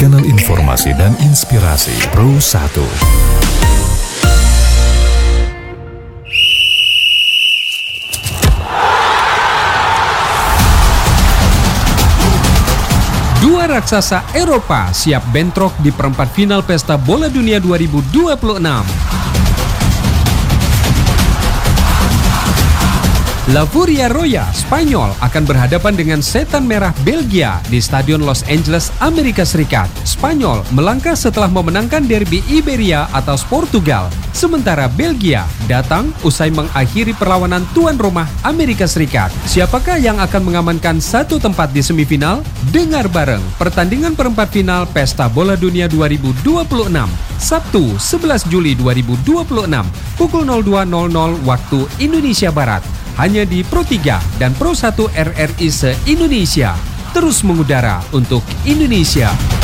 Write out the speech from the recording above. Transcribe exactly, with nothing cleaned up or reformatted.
kanal informasi dan inspirasi Pro satu. Dua raksasa Eropa siap bentrok di perempat final Pesta Bola Dunia dua ribu dua puluh enam. La Furia Roja, Spanyol akan berhadapan dengan Setan Merah Belgia di Stadion Los Angeles, Amerika Serikat. Spanyol melangkah setelah memenangkan derby Iberia atas Portugal. Sementara Belgia datang usai mengakhiri perlawanan tuan rumah Amerika Serikat. Siapakah yang akan mengamankan satu tempat di semifinal? Dengar bareng pertandingan perempat final Pesta Bola Dunia dua ribu dua puluh enam. Sabtu sebelas Juli dua ribu dua puluh enam pukul nol dua nol nol waktu Indonesia Barat. Hanya di Pro tiga dan Pro satu R R I se-Indonesia. Terus mengudara untuk Indonesia.